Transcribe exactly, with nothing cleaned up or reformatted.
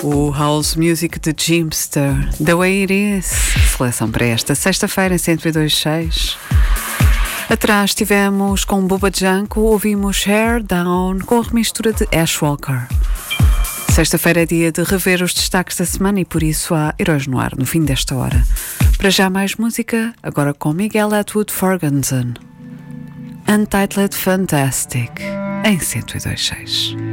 O House Music de Jimster, The Way It Is, seleção para esta sexta-feira em cento e dois ponto seis. Atrás tivemos com Bubba Janko, ouvimos Hair Down com a remistura de Ash Walker. Sexta-feira é dia de rever os destaques da semana e por isso há Heróis no Ar no fim desta hora. Para já mais música, agora com Miguel Atwood Ferguson. Untitled Fantastic, em cento e dois ponto seis.